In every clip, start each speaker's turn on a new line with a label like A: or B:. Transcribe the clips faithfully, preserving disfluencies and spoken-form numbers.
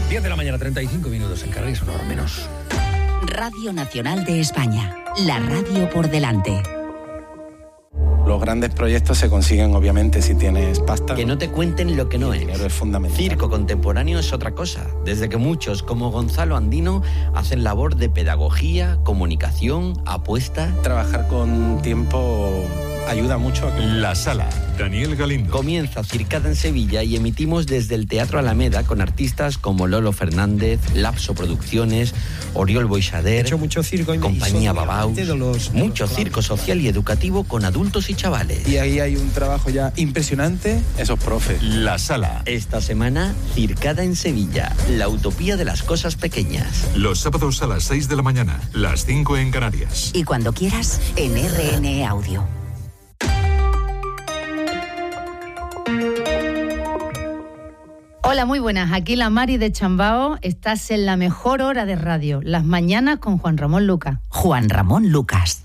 A: diez de la mañana, treinta y cinco minutos en Canarias, una hora menos.
B: Radio Nacional de España, la radio por delante.
C: Los grandes proyectos se consiguen, obviamente, si tienes pasta.
D: Que no te cuenten lo que no
C: el
D: es.
C: dinero es fundamental.
D: Circo contemporáneo es otra cosa. Desde que muchos, como Gonzalo Andino, hacen labor de pedagogía, comunicación, apuesta.
C: Trabajar con tiempo ayuda mucho a que...
E: La Sala, Daniel Galindo.
D: Comienza Circada en Sevilla y emitimos desde el Teatro Alameda con artistas como Lolo Fernández, Lapso Producciones, Oriol Boixader,
A: He hecho mucho circo y
D: Compañía
A: y
D: Babaus,
A: de los, de
D: mucho
A: los
D: circo social y educativo con adultos y chavales.
C: Y ahí hay un trabajo ya impresionante. Esos profes.
E: La Sala.
D: Esta semana, Circada en Sevilla, la utopía de las cosas pequeñas.
E: Los sábados a las seis de la mañana, las cinco en Canarias.
B: Y cuando quieras, en R N E Audio.
F: Hola, muy buenas. Aquí la Mari de Chambao. Estás en la mejor hora de radio, las mañanas con Juan Ramón Lucas.
B: Juan Ramón Lucas.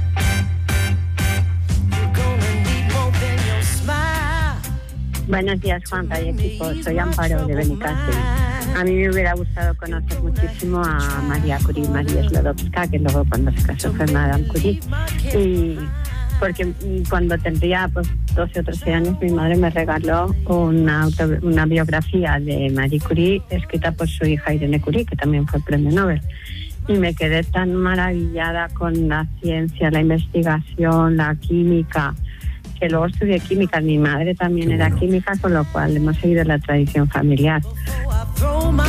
G: Buenos días, Juanpa y equipo. Soy Amparo de Benicassim. A mí me hubiera gustado conocer muchísimo a María Curie, María Sklodowska, que luego cuando se casó fue Madame Curie. Y porque cuando tendría pues doce o trece años, mi madre me regaló una, auto, una biografía de Marie Curie escrita por su hija Irene Curie, que también fue premio Nobel. Y me quedé tan maravillada con la ciencia, la investigación, la química, que luego estudié química. Mi madre también
A: Qué
G: era
A: bueno.
G: química, con lo cual hemos seguido la tradición familiar.
A: Qué bueno.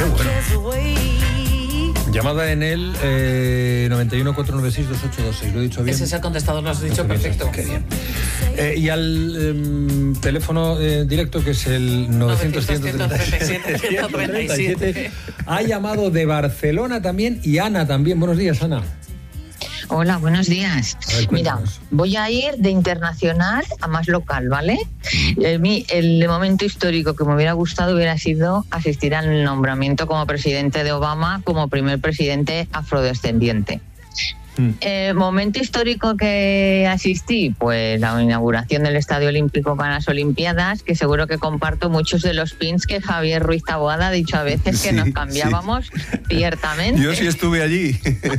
A: Llamada en el eh, noventa y uno, cuatrocientos noventa y seis, veintiocho veintiséis. ¿Lo he dicho bien?
H: Ese es el contestador, lo has dicho
A: Bien,
H: perfecto.
A: Qué bien. Eh, y al eh, teléfono eh, directo, que es el novecientos, ciento treinta y siete, ciento treinta y siete. Ha llamado de Barcelona también, y Ana también. Buenos días, Ana.
I: Hola, buenos días.
A: A ver,
I: Mira,
A: cuéntanos.
I: voy a ir de internacional a más local, ¿vale? El, mi- el momento histórico que me hubiera gustado hubiera sido asistir al nombramiento como presidente de Obama como primer presidente afrodescendiente.
A: Mm.
I: Eh, momento histórico que asistí, pues la inauguración del Estadio Olímpico para las Olimpiadas, que seguro que comparto muchos de los pins que Javier Ruiz Taboada ha dicho a veces que
E: Sí,
I: nos cambiábamos ciertamente.
E: Yo sí estuve allí.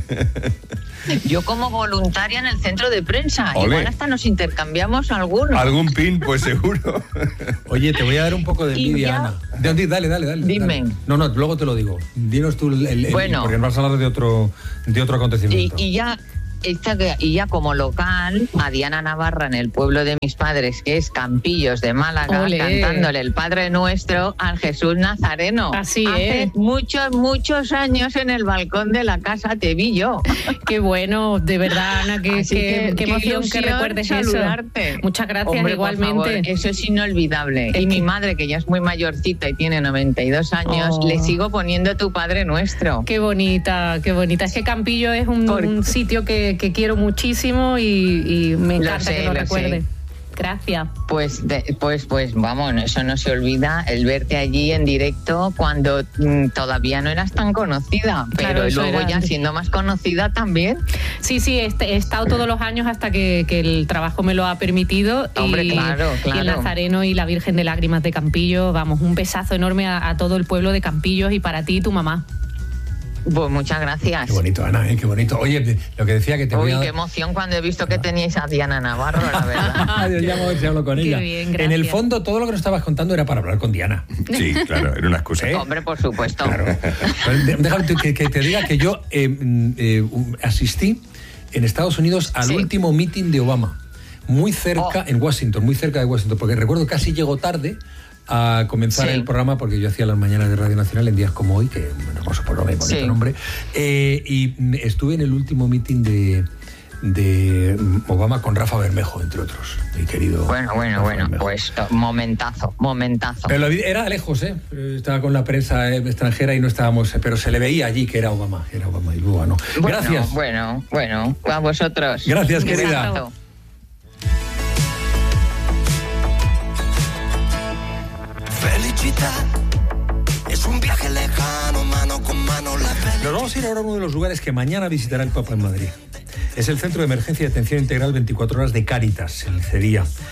I: Yo como voluntaria en el centro de prensa,
E: Olé.
I: igual hasta nos intercambiamos algunos.
E: Algún pin, pues seguro.
A: Oye, te voy a dar un poco de
I: Y
A: envidia,
I: ya-
A: Ana. Dale, dale, dale. dale
I: Dime.
A: dale. No, no, luego te lo digo. Dinos tú el... el- el-
I: Bueno.
A: porque nos vas a hablar de otro, de otro
I: Y,
A: acontecimiento.
I: y ya esta que- y ya como local, a Diana Navarra en el pueblo de mis padres, que es Campillos de Málaga,
F: Olé.
I: cantándole el Padre Nuestro al Jesús Nazareno.
F: Así
I: Hace
F: es.
I: muchos, muchos años en el balcón de la casa te vi yo.
F: Qué bueno, de verdad, Ana, qué,
I: Así
F: qué-
I: que
F: qué emoción que
I: ilusión
F: recuerdes
I: saludarte.
F: eso. Muchas gracias,
I: Hombre, por
F: igualmente.
I: favor, eso es inolvidable.
F: Es
I: y mi
F: que-
I: madre, que ya es muy mayorcita y tiene noventa y dos años,
F: Oh.
I: le sigo poniendo tu Padre Nuestro.
F: Qué bonita, qué bonita. Es que Campillo es un,
I: Por-
F: un sitio que, que quiero muchísimo y, y me
I: Lo
F: encanta
I: sé,
F: que lo
I: lo
F: recuerde.
I: sé.
F: Gracias.
I: Pues, de- pues, pues, vamos, eso no se olvida, el verte allí en directo cuando mm, todavía no eras tan conocida, pero
F: Claro, eso
I: luego
F: era
I: ya
F: antes.
I: siendo más conocida también.
F: Sí, sí, he, he estado todos los años hasta que, que el trabajo me lo ha permitido.
I: Hombre,
F: y,
I: claro, claro.
F: y el Nazareno y la Virgen de Lágrimas de Campillo, vamos, un besazo enorme a, a todo el pueblo de Campillos y para ti y tu mamá.
I: Pues muchas gracias.
A: Qué bonito, Ana, ¿eh? Qué bonito. Oye, lo que decía que te voy
I: Uy,
A: a...
I: qué emoción cuando he visto que teníais a Diana Navarro, la verdad.
A: Yo llamo a ver si hablo con
F: Qué
A: ella.
F: bien,
A: en el
F: gracias.
A: fondo, todo lo que nos estabas contando era para hablar con Diana.
E: Sí, claro, era una excusa.
A: ¿Eh?
I: Hombre, por supuesto.
A: Claro. Pero de- Déjame que, que te diga que yo eh, eh, asistí en Estados Unidos al
I: Sí.
A: último meeting de Obama, muy cerca,
I: Oh.
A: en Washington, muy cerca de Washington, porque recuerdo casi llegó tarde a comenzar
I: Sí.
A: el programa, porque yo hacía las mañanas de Radio Nacional en días como hoy, que un hermoso programa y bonito
I: Sí.
A: nombre, eh, y estuve en el último meeting de, de Obama con Rafa Bermejo, entre otros, mi querido
I: Bueno, bueno,
A: Rafa
I: bueno,
A: Bermejo.
I: pues momentazo, momentazo.
A: Pero lo vi- era de lejos, ¿eh? Estaba con la prensa eh, extranjera y no estábamos, eh, pero se le veía allí que era Obama, que era Obama y luego no.
I: Bueno,
A: Gracias.
I: Bueno, bueno, a vosotros.
A: Gracias,
I: Un
A: querida.
I: besazo.
J: Felicidad es un viaje lejano, mano con mano la felicidad.
A: Nos vamos a ir ahora a uno de los lugares que mañana visitará el Papa en Madrid. Es el Centro de Emergencia y Atención Integral veinticuatro horas de Cáritas, en Cería,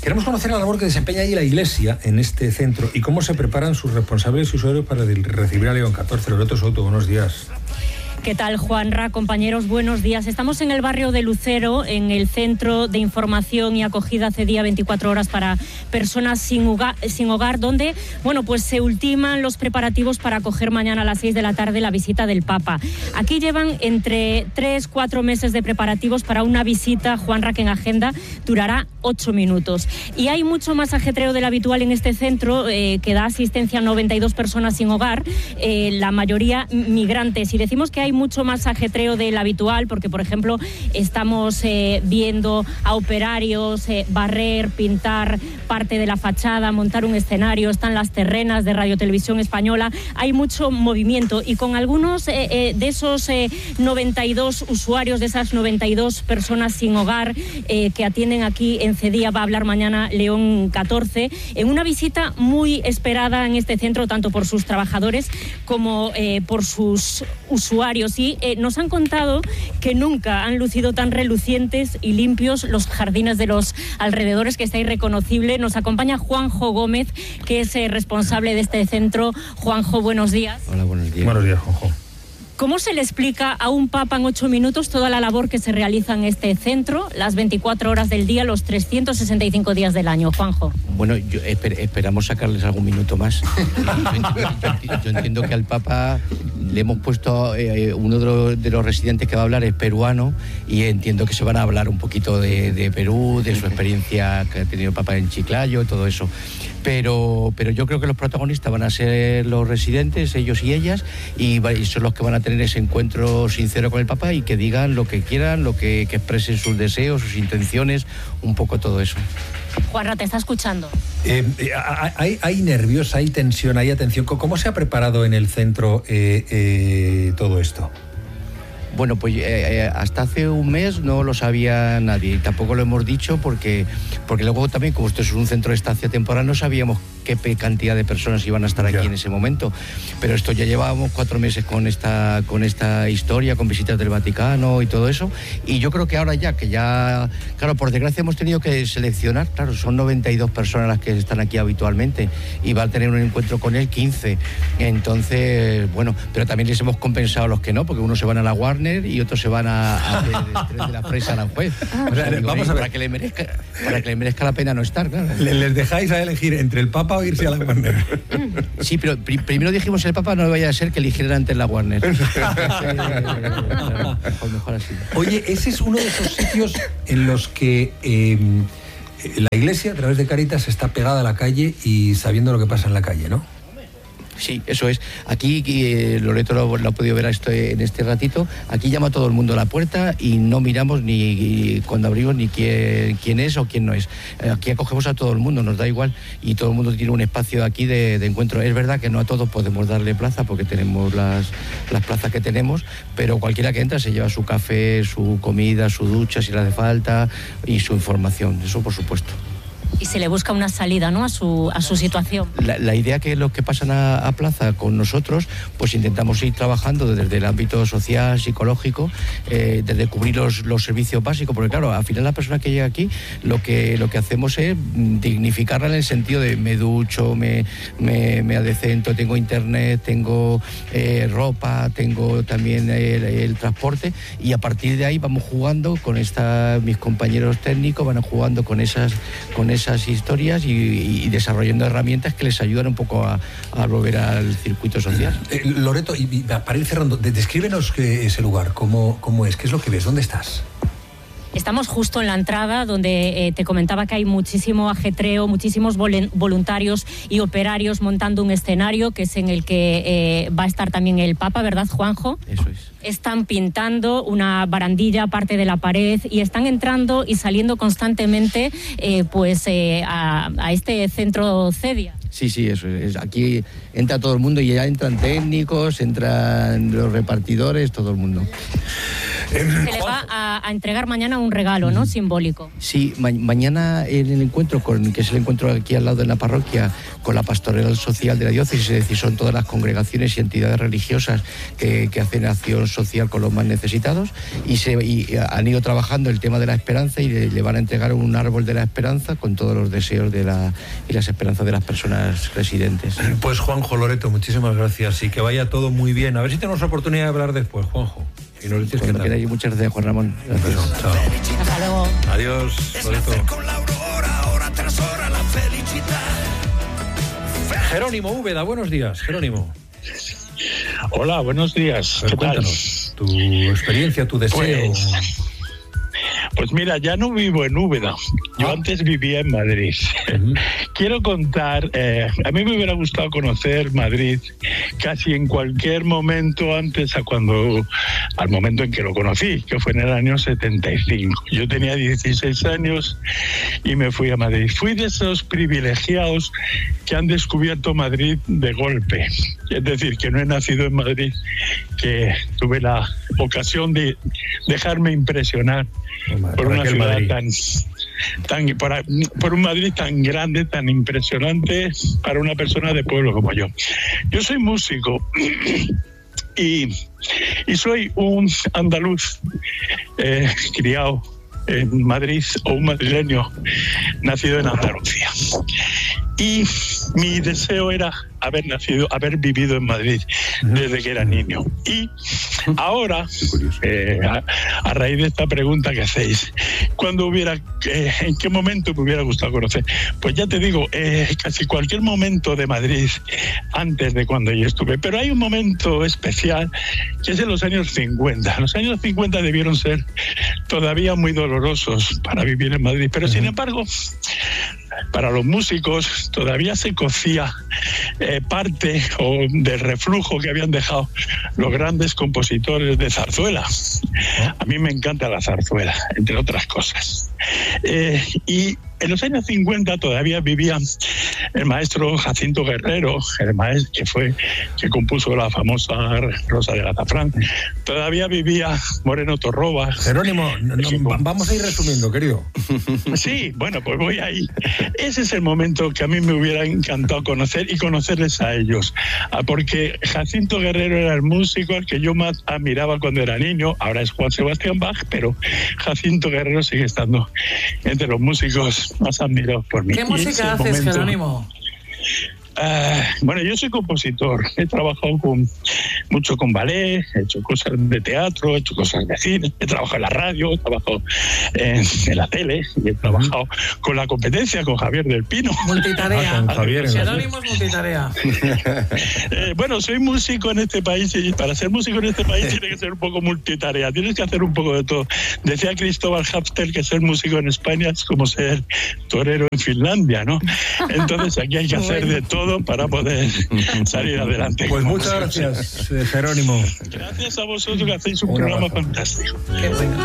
A: Queremos conocer la labor que desempeña ahí la Iglesia en este centro y cómo se preparan sus responsables y usuarios para recibir a León catorce. Loreto Souto, buenos días.
H: ¿Qué tal, Juanra? Compañeros, buenos días. Estamos en el barrio de Lucero, en el Centro de Información y Acogida C D I A veinticuatro horas para personas sin hogar, sin hogar, donde, bueno, pues se ultiman los preparativos para acoger mañana a las seis de la tarde la visita del Papa. Aquí llevan entre tres, cuatro meses de preparativos para una visita, Juanra, que en agenda durará ocho minutos. Y hay mucho más ajetreo del habitual en este centro, eh, que da asistencia a noventa y dos personas sin hogar, eh, la mayoría migrantes. Y decimos que hay mucho más ajetreo del habitual porque, por ejemplo, estamos eh, viendo a operarios eh, barrer, pintar parte de la fachada, montar un escenario, están las terrenas de Radio Televisión Española, hay mucho movimiento y con algunos eh, eh, de esos eh, noventa y dos usuarios, de esas noventa y dos personas sin hogar eh, que atienden aquí en C D I A, va a hablar mañana León catorce, en una visita muy esperada en este centro, tanto por sus trabajadores como eh, por sus usuarios. Y eh, nos han contado que nunca han lucido tan relucientes y limpios los jardines de los alrededores, que está irreconocible. Nos acompaña Juanjo Gómez, que es eh, responsable de este centro. Juanjo, buenos días.
K: Hola, buenos días.
A: Buenos días, Juanjo.
H: ¿Cómo se le explica a un papa en ocho minutos toda la labor que se realiza en este centro, las veinticuatro horas del día, los trescientos sesenta y cinco días del año? Juanjo.
K: Bueno, yo esper, esperamos sacarles algún minuto más. Yo entiendo, yo, yo entiendo que al Papa le hemos puesto, eh, uno de los, de los residentes que va a hablar es peruano y entiendo que se van a hablar un poquito de, de Perú, de su experiencia que ha tenido el Papa en Chiclayo, todo eso. Pero, pero yo creo que los protagonistas van a ser los residentes, ellos y ellas, y, y son los que van a tener ese encuentro sincero con el Papa y que digan lo que quieran, lo que, que expresen sus deseos, sus intenciones, un poco todo eso.
H: Juanra, ¿te está escuchando?
A: Eh, hay, hay nervios, hay tensión, hay atención. ¿Cómo se ha preparado en el centro eh, eh, todo esto?
K: Bueno, pues eh, hasta hace un mes no lo sabía nadie y tampoco lo hemos dicho porque, porque luego también, como esto es un centro de estancia temporal, no sabíamos qué cantidad de personas iban a estar aquí ya en ese momento. Pero esto ya llevábamos cuatro meses con esta, con esta historia, con visitas del Vaticano y todo eso. Y yo creo que ahora ya, que ya, claro, por desgracia hemos tenido que seleccionar, claro, son noventa y dos personas las que están aquí habitualmente y va a tener un encuentro con él quince. Entonces, bueno, pero también les hemos compensado a los que no, porque unos se van a la Warner y otros se van a, a hacer el tren de la Fresa a Aranjuez. O sea, digo, vamos a ver, para que le merezca, para que le merezca la pena no estar, claro.
A: Les dejáis a elegir entre el Papa o irse a la Warner.
K: Sí, pero pri primero dijimos el Papa, no vaya a ser que eligieran antes la Warner. Claro, mejor, mejor así.
A: Oye, ese es uno de esos sitios en los que eh, la Iglesia, a través de Cáritas, está pegada a la calle y sabiendo lo que pasa en la calle, ¿no?
K: Sí, eso es. Aquí, eh, Loreto lo, lo ha podido ver esto en este ratito, aquí llama todo el mundo a la puerta y no miramos ni cuando abrimos ni quién, quién es o quién no es. Aquí acogemos a todo el mundo, nos da igual, y todo el mundo tiene un espacio aquí de, de encuentro. Es verdad que no a todos podemos darle plaza porque tenemos las, las plazas que tenemos, pero cualquiera que entra se lleva su café, su comida, su ducha si le hace falta y su información, eso por supuesto.
H: Y se le busca una salida, ¿no?, a su, a su situación.
K: La, la idea que los que pasan a, a plaza con nosotros, pues intentamos ir trabajando desde el ámbito social, psicológico, eh, desde cubrir los, los servicios básicos, porque claro, al final la persona que llega aquí, lo que, lo que hacemos es dignificarla en el sentido de me ducho, me, me, me adecento, tengo internet, tengo eh, ropa, tengo también el, el transporte, y a partir de ahí vamos jugando con esta, mis compañeros técnicos van jugando con esas, con esas esas historias y, y desarrollando herramientas que les ayudan un poco a, a volver al circuito social.
A: Eh, Loreto, y, y para ir cerrando, descríbenos que ese lugar, cómo, cómo es, qué es lo que ves, ¿dónde estás?
H: Estamos justo en la entrada donde eh, te comentaba que hay muchísimo ajetreo, muchísimos voluntarios y operarios montando un escenario que es en el que eh, va a estar también el Papa, ¿verdad, Juanjo?
K: Eso es.
H: Están pintando una barandilla, parte de la pared, y están entrando y saliendo constantemente eh, pues eh, a, a este centro C D I A.
K: Sí, sí, eso es. Aquí entra todo el mundo y ya entran técnicos, entran los repartidores, todo el mundo.
H: Se le va a, a entregar mañana un regalo, ¿no? Simbólico.
K: Sí, ma- mañana en el encuentro, con, que es el encuentro aquí al lado de la parroquia, con la pastoral social de la diócesis, es decir, son todas las congregaciones y entidades religiosas que, que hacen acción social con los más necesitados, y, se, y han ido trabajando el tema de la esperanza y le, le van a entregar un árbol de la esperanza con todos los deseos de la, y las esperanzas de las personas residentes.
A: Pues Juanjo Loreto, muchísimas gracias y que vaya todo muy bien. A ver si tenemos oportunidad de hablar después, Juanjo. Y nos dices
K: Cuando queráis, muchas gracias, Juan Ramón. Gracias.
A: Beso, chao.
H: Hasta luego.
A: Adiós, Loreto. Jerónimo Úbeda, buenos días, Jerónimo.
L: Hola, buenos días.
A: Ver,
L: ¿Qué tal?
A: cuéntanos tu experiencia, tu deseo.
L: Pues, pues mira, ya no vivo en Úbeda. Yo
A: Ah.
L: antes vivía en Madrid.
A: Uh-huh.
L: Quiero contar, eh, a mí me hubiera gustado conocer Madrid casi en cualquier momento antes a cuando, al momento en que lo conocí, que fue en el año setenta y cinco. Yo tenía dieciséis años y me fui a Madrid. Fui de esos privilegiados que han descubierto Madrid de golpe. Es decir, que no he nacido en Madrid, que tuve la ocasión de dejarme impresionar
A: Hombre,
L: por
A: por
L: una
A: aquel
L: ciudad
A: Madrid.
L: tan, tan por, por un Madrid tan grande, tan impresionante para una persona de pueblo como yo. Yo soy músico y, y soy un andaluz eh, criado en Madrid, o un madrileño nacido en Andalucía. Y mi deseo era haber nacido, haber vivido en Madrid desde que era niño. Y ahora, eh, a, a raíz de esta pregunta que hacéis, ¿cuándo hubiera, eh, en qué momento me hubiera gustado conocer? Pues ya te digo, eh, casi cualquier momento de Madrid antes de cuando yo estuve. Pero hay un momento especial que es en los años cincuenta. Los años cincuenta debieron ser todavía muy dolorosos para vivir en Madrid, pero sin embargo, para los músicos todavía se cocía eh, parte o del reflujo que habían dejado los grandes compositores de zarzuela. A mí me encanta la zarzuela, entre otras cosas. Eh, y en los años cincuenta todavía vivía el maestro Jacinto Guerrero, el maestro que fue que compuso la famosa Rosa del Azafrán. Todavía vivía Moreno Torroba.
A: Jerónimo, no, no, vamos a ir resumiendo, querido.
L: Sí, bueno, pues voy ahí. Ese es el momento que a mí me hubiera encantado conocer y conocerles a ellos. Ah, porque Jacinto Guerrero era el músico al que yo más admiraba cuando era niño. Ahora es Juan Sebastián Bach, pero Jacinto Guerrero sigue estando entre los músicos más admirados por mí.
M: ¿Qué música haces, momento, Jerónimo?
L: Uh, bueno, yo soy compositor. He trabajado con, mucho con ballet, he hecho cosas de teatro, he hecho cosas de cine, he trabajado en la radio, he trabajado en, en la tele y he trabajado uh-huh. con la competencia, con Javier del Pino.
M: Multitarea.
A: Ah, con Javier,
M: Jerónimo es multitarea.
L: eh, bueno, soy músico en este país y para ser músico en este país tiene que ser un poco multitarea, tienes que hacer un poco de todo. Decía Cristóbal Hafter que ser músico en España es como ser torero en Finlandia, ¿no? Entonces aquí hay que hacer de todo para poder salir adelante.
A: Pues muchas gracias, eh, Jerónimo.
L: Gracias a vosotros que hacéis un, un programa abrazo. Fantástico. Qué bueno.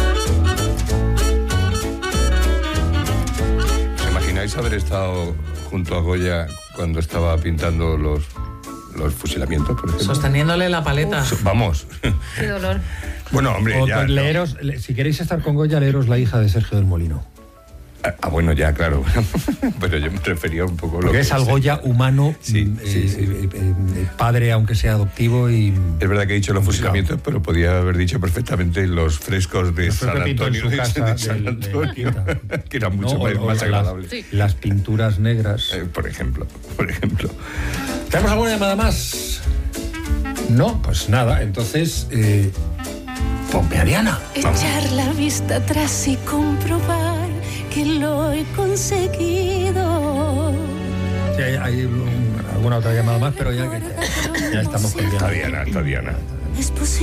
N: ¿Os imagináis haber estado junto a Goya cuando estaba pintando los, los fusilamientos, por ejemplo?
M: Sosteniéndole la paleta.
N: Uf. Vamos.
F: Qué dolor.
N: Bueno, hombre,
A: o
N: ya...
A: Leeros, no. Si queréis estar con Goya, leeros La hija de Sergio del Molino.
N: Ah, bueno, ya, claro. Pero yo me refería un poco...
A: Porque
N: lo que
A: es al Goya humano,
N: sí,
A: eh,
N: sí, sí.
A: Eh, eh, padre, aunque sea adoptivo y...
N: Es verdad que he dicho los fusilamientos, pero podía haber dicho perfectamente los frescos de
A: los
N: San Antonio,
A: en su casa,
N: de San
A: del,
N: Antonio
A: de
N: que eran mucho
A: no,
N: más,
A: o,
N: más
A: o
N: agradables.
A: Las, sí. las pinturas negras.
N: Eh, por ejemplo, por ejemplo.
A: ¿Tenemos alguna llamada más? No, pues nada, entonces... Eh, ponme a Diana.
O: Echar la vista atrás y comprobar que lo he conseguido.
A: Sí, hay, hay un, alguna otra llamada más, pero ya, que, ya, ya estamos con Diana.
N: Está Diana, está Diana.
O: Es posible.